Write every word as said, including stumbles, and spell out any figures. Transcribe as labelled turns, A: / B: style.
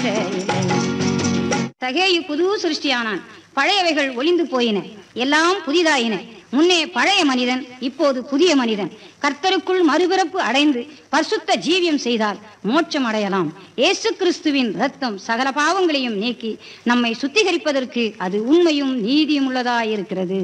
A: பாஷையிலே. சகேயு புது சிருஷ்டியானான். பழையவைகள் ஒளிந்து போயின, எல்லாம் புதிதாயின. முன்னே பழைய மனிதன், இப்போது புதிய மனிதன். கர்த்தருக்குள் மறுபிறப்பு அடைந்து பரிசுத்த ஜீவியம் செய்தால் மோட்சம் அடையலாம். இயேசு கிறிஸ்துவின் இரத்தம் சகல பாவங்களையும் நீக்கி நம்மை சுத்திகரிப்பதற்கு அது உண்மையும் நீதியும் உள்ளதாயிருக்கிறது.